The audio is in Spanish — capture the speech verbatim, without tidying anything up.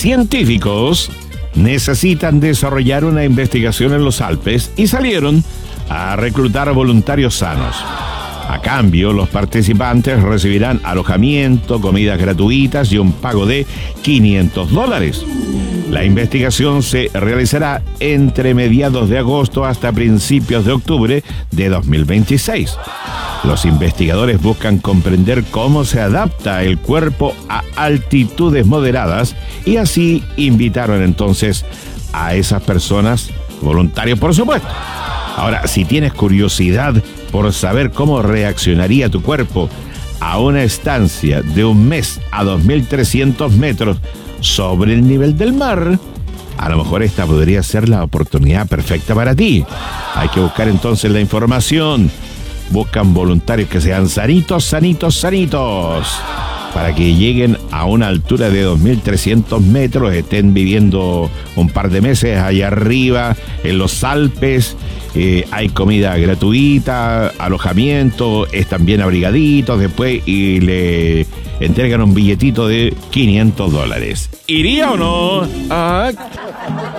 científicos necesitan desarrollar una investigación en los Alpes y salieron a reclutar voluntarios sanos. A cambio, los participantes recibirán alojamiento, comidas gratuitas y un pago de quinientos dólares. La investigación se realizará entre mediados de agosto hasta principios de octubre de dos mil veintiséis. Los investigadores buscan comprender cómo se adapta el cuerpo a altitudes moderadas y así invitaron entonces a esas personas, voluntarios por supuesto. Ahora, si tienes curiosidad por saber cómo reaccionaría tu cuerpo a una estancia de un mes a dos mil trescientos metros sobre el nivel del mar, a lo mejor esta podría ser la oportunidad perfecta para ti. Hay que buscar entonces la información. Buscan voluntarios que sean sanitos, sanitos, sanitos, para que lleguen a una altura de dos mil trescientos metros, estén viviendo un par de meses allá arriba, en los Alpes. Eh, hay comida gratuita, alojamiento, están bien abrigaditos después y le entregan un billetito de quinientos dólares. ¿Iría o no? Ah...